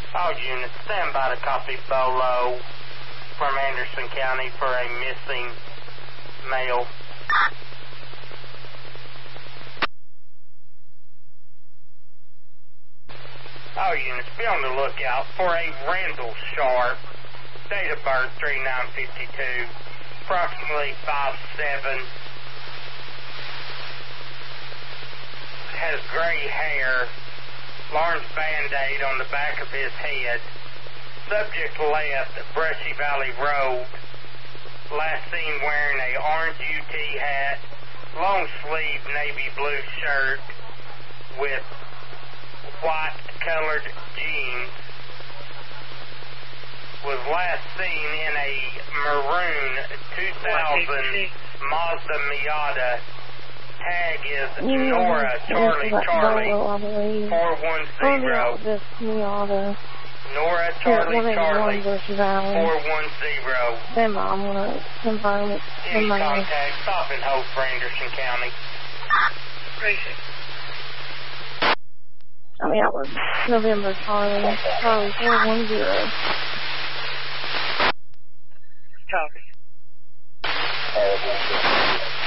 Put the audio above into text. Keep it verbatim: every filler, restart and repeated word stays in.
All units, stand by to copy Bolo from Anderson County for a missing male. All units, be on the lookout for a Randall Sharp, date of birth three nine fifty-two, approximately five seven, has gray hair, large band-aid on the back of his head. Subject left Brushy Valley Road. Last seen wearing a orange U T hat, long sleeve navy blue shirt with white colored jeans. Was last seen in a maroon two thousand Mazda Miata. Tag is yeah, Nora Charlie Charlie Bolo, four one zero. This Miata. Nora Charlie Charlie four one zero. Then I'm gonna confirm it. Any contact, stop and hold for Anderson County. Appreciate it. I mean, that was November Charlie Charlie four one zero. Copy.